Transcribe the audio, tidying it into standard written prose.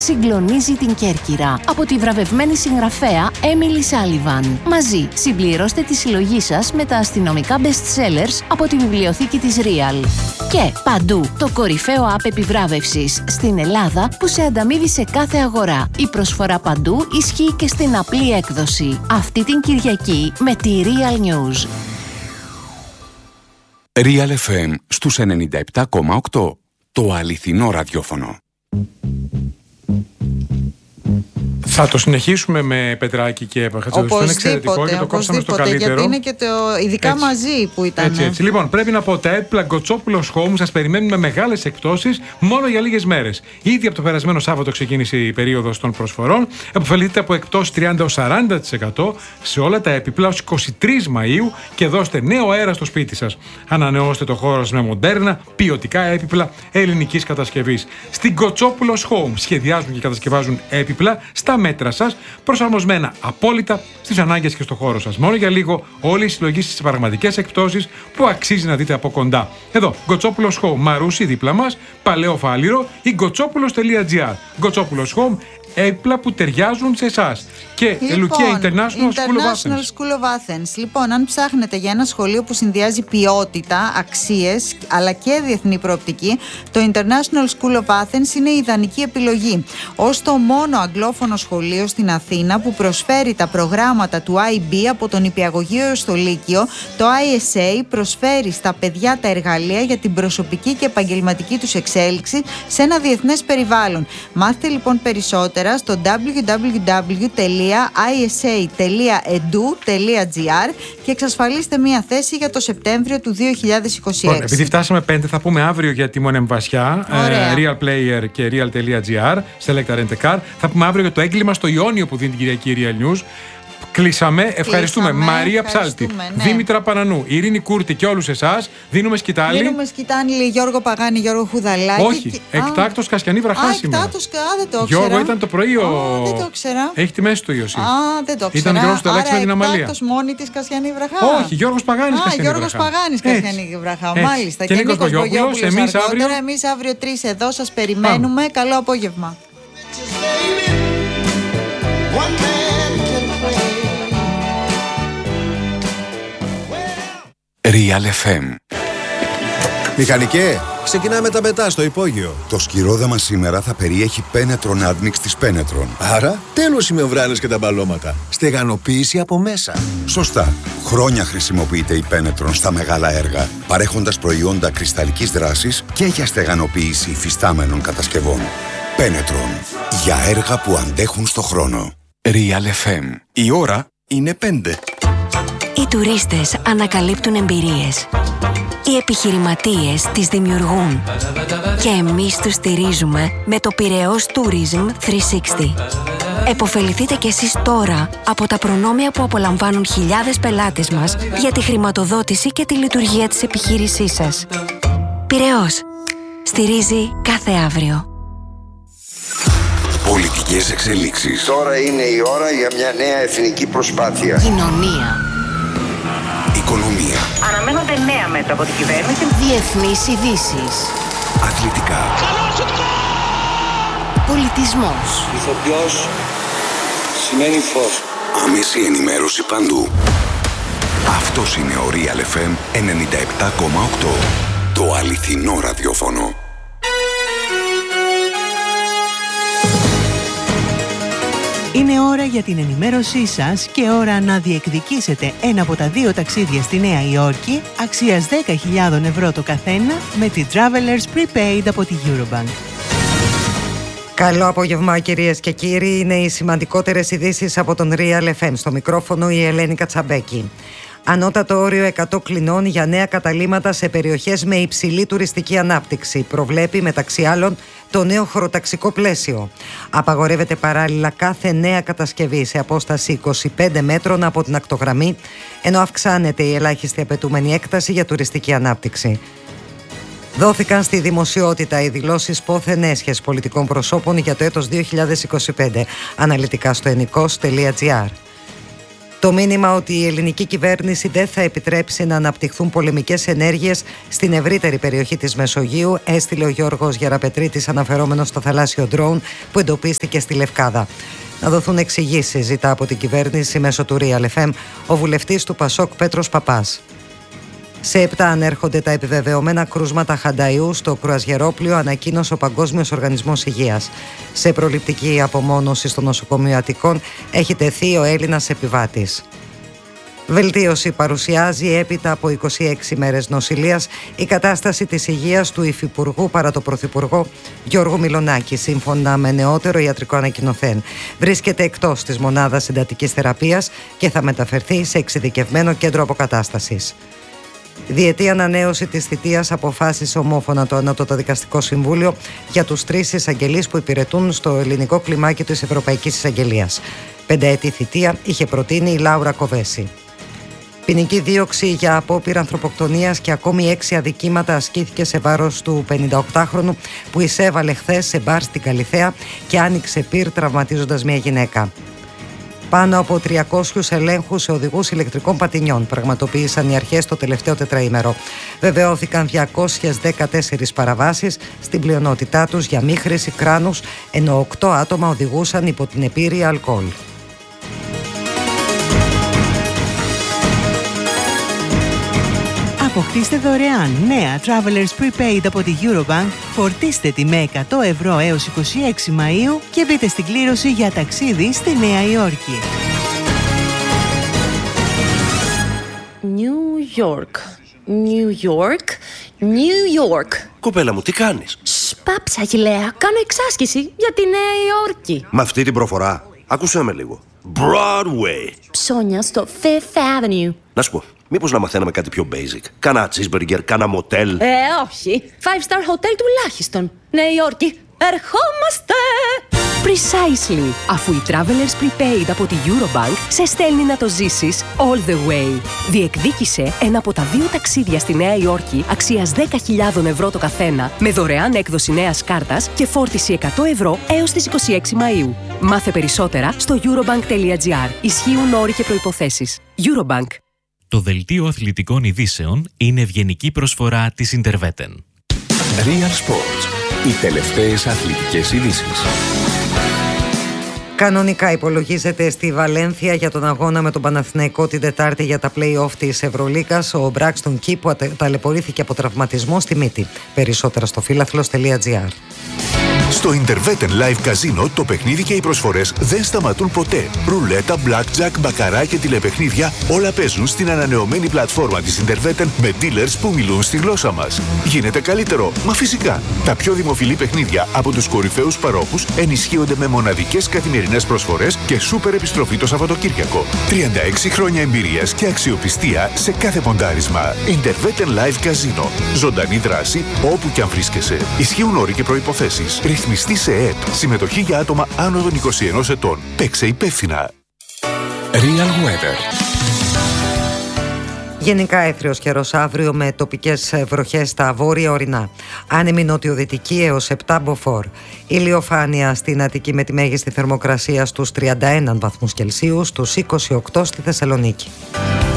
Συγκλονίζει την Κέρκυρα από τη βραβευμένη συγγραφέα Έμιλι Σάλιβαν. Μαζί συμπληρώστε τη συλλογή σας με τα αστυνομικά best-sellers από τη βιβλιοθήκη της Real. Και παντού το κορυφαίο app επιβράβευσης στην Ελλάδα που σε ανταμείβει σε κάθε αγορά. Η προσφορά παντού ισχύει και στην απλή έκδοση. Αυτή την Κυριακή με τη Real News. Real FM στους 97,8. Το αληθινό ραδιόφωνο. Θα το συνεχίσουμε με Πετράκη και Χατζηδάκη. Είναι εξαιρετικό και το κόψαμε στο καλύτερο. Γιατί είναι και ειδικά έτσι, μαζί που ήταν. Έτσι. Λοιπόν, πρέπει να πω, τα έπιπλα Γκοτσόπουλος Home σας περιμένουν με μεγάλες εκπτώσεις μόνο για λίγες μέρες. Ήδη από το περασμένο Σάββατο ξεκίνησε η περίοδος των προσφορών. Εποφεληθείτε από εκπτώσεις 30-40% σε όλα τα έπιπλα ως 23 Μαΐου και δώστε νέο αέρα στο σπίτι σας. Ανανεώστε το χώρο σας με μοντέρνα, ποιοτικά έπιπλα ελληνικής κατασκευής. Στην Γκοτσόπουλος Home σχεδιάζουν και κατασκευάζουν έπιπλα στα μέτρα σας, προσαρμοσμένα απόλυτα στις ανάγκες και στο χώρο σας. Μόνο για λίγο όλη η συλλογή στις πραγματικές εκπτώσεις που αξίζει να δείτε από κοντά. Εδώ, Γκοτσόπουλος Home, Μαρούσι δίπλα μας, Παλαιό Φάληρο ή γκοτσόπουλος.gr. Γκοτσόπουλος Home, έπιπλα που ταιριάζουν σε εσάς. Και Λουκία International School of Athens. Λοιπόν, αν ψάχνετε για ένα σχολείο που συνδυάζει ποιότητα, αξίες αλλά και διεθνή προοπτική, το International School of Athens είναι η ιδανική επιλογή. Ως το μόνο αγγλόφωνο σχολείο στην Αθήνα που προσφέρει τα προγράμματα του IB από τον νηπιαγωγείο έως το Λύκειο, το ISA προσφέρει στα παιδιά τα εργαλεία για την προσωπική και επαγγελματική τους εξέλιξη σε ένα διεθνές περιβάλλον. Μάθετε λοιπόν περισσότερα στο www.isa.edu.gr και εξασφαλίστε μία θέση για το Σεπτέμβριο του 2026. Επειδή φτάσαμε 5, θα πούμε αύριο για τη Μονεμβασιά, Real Player και Real.gr, Select Rent a Car. Θα πούμε αύριο για το έγκλημα στο Ιόνιο που δίνει την Κυριακή Real News. Κλείσαμε. Ευχαριστούμε. Μαρία Ψάλτη, ναι. Δήμητρα Πανανού, Ειρήνη Κούρτη και όλους εσάς. Δίνουμε σκητάλη. Γιώργο Παγάνη, Γιώργο Χουδαλάκη. Όχι. Εκτάκτος Κασιανή Βραχά σήμερα. Δεν το Γιώργο, ξέρα. ήταν το πρωί δεν το ξέρα. Έχει τη μέση του Ιωσήφ. Δεν το ξέρα. Ήταν Γιώργος Χουδαλάκης με την Αμαλία. Εκτάκτος μόνη της Κασιανή Βραχά. Όχι, Γιώργος Παγάνης Κασιανή Βραχά. Γιώργος Παγάνης Κασιανή Βραχά. Μάλιστα. Και Νίκος Μπογιόπουλος. Εμείς αύριο 3 εδώ σας περιμένουμε. Καλό απόγευμα. Real FM. Μηχανικέ, ξεκινάμε τα μετά στο υπόγειο. Το σκυρόδεμα σήμερα θα περιέχει Penetron Admix της Penetron. Άρα, τέλος οι μεμβράνες και τα μπαλώματα. Στεγανοποίηση από μέσα. Σωστά. Χρόνια χρησιμοποιείται η Penetron στα μεγάλα έργα, παρέχοντας προϊόντα κρυσταλλικής δράσης και για στεγανοποίηση υφιστάμενων κατασκευών. Penetron. Για έργα που αντέχουν στο χρόνο. Real FM. Η ώρα είναι 5. Οι τουρίστες ανακαλύπτουν εμπειρίες. Οι επιχειρηματίες τις δημιουργούν. Και εμείς τους στηρίζουμε με το Πειραιώς Tourism 360. Εποφεληθείτε κι εσείς τώρα από τα προνόμια που απολαμβάνουν χιλιάδες πελάτες μας για τη χρηματοδότηση και τη λειτουργία της επιχείρησής σας. Πειραιώς. Στηρίζει κάθε αύριο. Πολιτικές εξελίξεις. Τώρα είναι η ώρα για μια νέα εθνική προσπάθεια. Κοινωνία. Οικονομία. Αναμένονται νέα μέτρα από την κυβέρνηση. Διεθνείς ειδήσεις. Αθλητικά. Πολιτισμός. Ηθοποιός σημαίνει φως. Άμεση ενημέρωση παντού. Αυτός είναι ο Real FM 97,8. Το αληθινό ραδιόφωνο. Είναι ώρα για την ενημέρωσή σας και ώρα να διεκδικήσετε ένα από τα 2 ταξίδια στη Νέα Υόρκη αξίας 10.000 ευρώ το καθένα με τη Travelers Prepaid από τη Eurobank. Καλό απόγευμα κυρίες και κύριοι, είναι οι σημαντικότερες ειδήσεις από τον Real FM. Στο μικρόφωνο η Ελένη Κατσαμπέκη. Ανώτατο όριο 100 κλινών για νέα καταλύματα σε περιοχές με υψηλή τουριστική ανάπτυξη. Προβλέπει μεταξύ άλλων το νέο χωροταξικό πλαίσιο. Απαγορεύεται παράλληλα κάθε νέα κατασκευή σε απόσταση 25 μέτρων από την ακτογραμμή, ενώ αυξάνεται η ελάχιστη απαιτούμενη έκταση για τουριστική ανάπτυξη. Δόθηκαν στη δημοσιότητα οι δηλώσεις πόθεν έσχες πολιτικών προσώπων για το έτος 2025, αναλυτικά στο ennikos.gr. Το μήνυμα ότι η ελληνική κυβέρνηση δεν θα επιτρέψει να αναπτυχθούν πολεμικές ενέργειες στην ευρύτερη περιοχή της Μεσογείου έστειλε ο Γιώργος Γεραπετρίτης, αναφερόμενος στο θαλάσσιο ντρόουν που εντοπίστηκε στη Λευκάδα. Να δοθούν εξηγήσεις, ζητά από την κυβέρνηση μέσω του Real FM ο βουλευτής του Πασόκ Πέτρος Παπάς. Σε 7 ανέρχονται τα επιβεβαιωμένα κρούσματα χανταϊού στο κρουαζιερόπλιο, ανακοίνωσε ο Παγκόσμιος Οργανισμός Υγείας. Σε προληπτική απομόνωση στο νοσοκομείο Αττικών έχει τεθεί ο Έλληνας επιβάτης. Βελτίωση παρουσιάζει έπειτα από 26 μέρες νοσηλείας η κατάσταση της υγείας του Υφυπουργού παρά το Πρωθυπουργό Γιώργου Μιλονάκη. Σύμφωνα με νεότερο ιατρικό ανακοινωθέν, βρίσκεται εκτός της μονάδας εντατικής θεραπείας και θα μεταφερθεί σε εξειδικευμένο κέντρο αποκατάστασης. Διετή ανανέωση της θητείας αποφάσισε ομόφωνα το Ανώτατο Δικαστικό Συμβούλιο για τους 3 εισαγγελείς που υπηρετούν στο ελληνικό κλιμάκιο της Ευρωπαϊκής Εισαγγελίας. 5έτη θητεία είχε προτείνει η Λάουρα Κοβέση. Ποινική δίωξη για απόπειρα ανθρωποκτονίας και ακόμη 6 αδικήματα ασκήθηκε σε βάρος του 58χρονου που εισέβαλε χθες σε μπαρ στην Καλιθέα και άνοιξε πυρ τραυματίζοντας μια γυναίκα. Πάνω από 300 ελέγχους σε οδηγούς ηλεκτρικών πατινιών πραγματοποίησαν οι αρχές το τελευταίο τετραήμερο. Βεβαιώθηκαν 214 παραβάσεις, στην πλειονότητά τους για μη χρήση κράνους, ενώ 8 άτομα οδηγούσαν υπό την επίρρεια αλκοόλ. Αποκτήστε δωρεάν νέα Travelers Prepaid από τη Eurobank, φορτίστε τη με 100 ευρώ έως 26 Μαΐου και μπείτε στην κλήρωση για ταξίδι στη Νέα Υόρκη. New York, New York, New York. Κοπέλα μου, τι κάνεις? Σπάψα, Αγιλέα, κάνω εξάσκηση για τη Νέα Υόρκη. Με αυτή την προφορά, άκουσέ με λίγο. Broadway. Ψώνια στο Fifth Avenue. Να σου πω, μήπως να μαθαίναμε κάτι πιο basic? Κάνα cheeseburger, κάνα μοτέλ. Όχι. 5-star hotel τουλάχιστον. Νέα Υόρκη, ερχόμαστε! Precisely. Αφού η Travelers Prepaid από τη Eurobank σε στέλνει να το ζήσεις all the way. Διεκδίκησε ένα από τα 2 ταξίδια στη Νέα Υόρκη αξίας 10.000 ευρώ το καθένα, με δωρεάν έκδοση νέας κάρτας και φόρτιση 100 ευρώ έως τις 26 Μαΐου. Μάθε περισσότερα στο eurobank.gr. Ισχύουν όροι και προϋποθέσεις. Eurobank. Το δελτίο αθλητικών ειδήσεων είναι ευγενική προσφορά της Interveten. Real Sports. Οι τελευταίες αθλητικές ειδήσεις. Κανονικά υπολογίζεται στη Βαλένθια για τον αγώνα με τον Παναθηναϊκό την Τετάρτη για τα play-off της Ευρωλίγκας ο Μπράξτον Κι που ταλαιπωρήθηκε από τραυματισμό στη μύτη. Περισσότερα στο φύλαθλος.gr. Στο Interveten Live Casino το παιχνίδι και οι προσφορές δεν σταματούν ποτέ. Ρουλέτα, blackjack, μπακαρά και τηλεπαιχνίδια όλα παίζουν στην ανανεωμένη πλατφόρμα της Interveten με dealers που μιλούν στη γλώσσα μας. Γίνεται καλύτερο, μα φυσικά. Τα πιο δημοφιλή παιχνίδια από τους κορυφαίους παρόχους ενισχύονται με μοναδικές καθημερινές προσφορές και σούπερ επιστροφή το Σαββατοκύριακο. 36 χρόνια εμπειρίας και αξιοπιστία σε κάθε ποντάρισμα. Interveten Live Casino. Ζωντανή δράση όπου και αν βρίσκεσαι. Ισχύουν όροι και προϋποθέσεις. Ρυθμιστή σε ΕΕΠ. Συμμετοχή για άτομα άνω των 21 ετών. Παίξε υπεύθυνα. Real Weather. Γενικά έθριος καιρός αύριο με τοπικές βροχές στα βόρεια ορεινά. Άνεμη νοτιοδυτική έως 7 μποφόρ. Ηλιοφάνεια στην Αττική με τη μέγιστη θερμοκρασία στους 31 βαθμούς Κελσίου, στους 28 στη Θεσσαλονίκη.